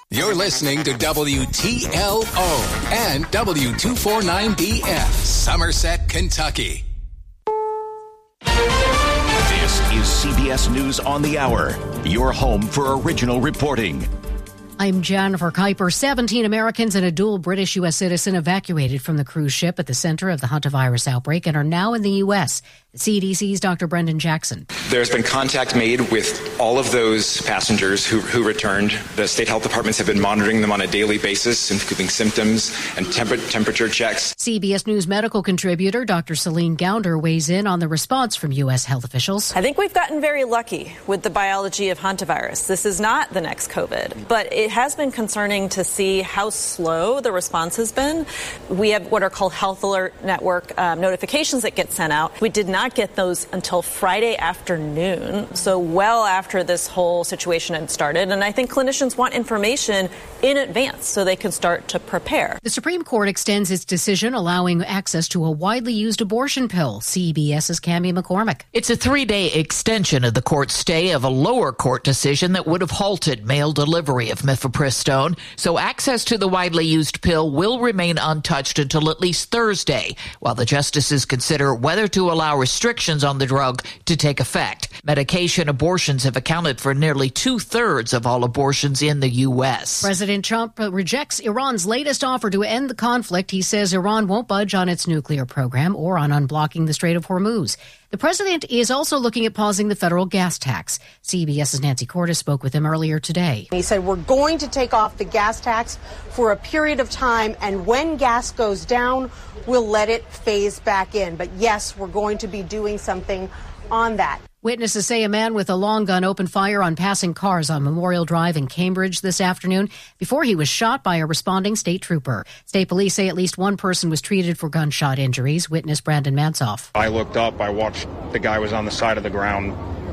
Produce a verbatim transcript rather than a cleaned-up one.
You're listening to W T L O and W two forty-nine B F, Somerset, Kentucky. This is C B S News on the Hour, your home for original reporting. I'm Jennifer Kuiper. seventeen Americans and a dual British U S citizen evacuated from the cruise ship at the center of the hantavirus outbreak and are now in the U S. The C D C's Doctor Brendan Jackson. There's been contact made with all of those passengers who, who returned. The state health departments have been monitoring them on a daily basis, including symptoms and temper- temperature checks. C B S News medical contributor Doctor Celine Gounder weighs in on the response from U S health officials. I think we've gotten very lucky with the biology of hantavirus. This is not the next COVID, but it has been concerning to see how slow the response has been. We have what are called Health Alert Network um, notifications that get sent out. We did not get those until Friday afternoon, so well after this whole situation had started. And I think clinicians want information in advance so they can start to prepare. The Supreme Court extends its decision allowing access to a widely used abortion pill. CBS's Cammie McCormick. It's a three-day extension of the court's stay of a lower court decision that would have halted mail delivery of mifepristone, so access to the widely used pill will remain untouched until at least Thursday, while the justices consider whether to allow restrictions on the drug to take effect. Medication abortions have accounted for nearly two-thirds of all abortions in the U S. President Trump rejects Iran's latest offer to end the conflict. He says Iran won't budge on its nuclear program or on unblocking the Strait of Hormuz. The president is also looking at pausing the federal gas tax. CBS's Nancy Cordes spoke with him earlier today. He said, we're going to take off the gas tax for a period of time, and when gas goes down, we'll let it phase back in. But yes, we're going to be doing something on that. Witnesses say a man with a long gun opened fire on passing cars on Memorial Drive in Cambridge this afternoon before he was shot by a responding state trooper. State police say at least one person was treated for gunshot injuries. Witness Brandon Mansoff. I looked up, I watched the guy was on the side of the ground